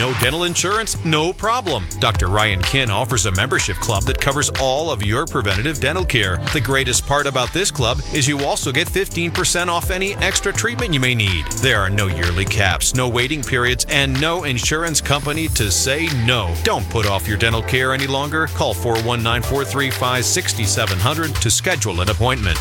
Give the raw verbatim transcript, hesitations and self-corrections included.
no dental insurance? No problem. Doctor Ryan Kin offers a membership club that covers all of your preventative dental care. The greatest part about this club is you also get fifteen percent off any extra treatment you may need. There are no yearly caps, no waiting periods, and no insurance company to say no. Don't put off your dental care any longer. Call four one nine, four three five, six seven zero zero to schedule an appointment.